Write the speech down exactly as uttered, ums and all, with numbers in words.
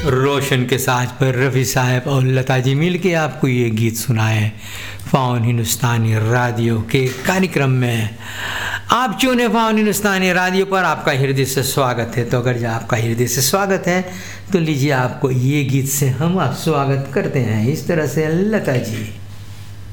रोशन के साथ पर रफ़ी साहब और लता जी मिल के आपको ये गीत सुनाए फ़ाउन हिंदुस्तानी रेडियो के कार्यक्रम में। आप चुने फ़ाउन हिंदुस्तानी रेडियो पर, आपका हृदय से स्वागत है। तो अगर आपका हृदय से स्वागत है तो लीजिए आपको ये गीत से हम आप स्वागत करते हैं। इस तरह से लता जी।